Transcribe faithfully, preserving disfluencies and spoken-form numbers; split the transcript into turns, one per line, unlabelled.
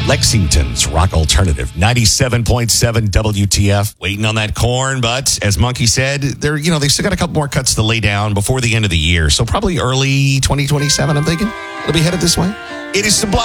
Lexington's Rock Alternative, ninety-seven point seven W T F. Waiting on that corn, but as Monkey said, they're, you know, they still got a couple more cuts to lay down before the end of the year. So probably early twenty twenty-seven, I'm thinking. It'll be headed this way. It is Sublime.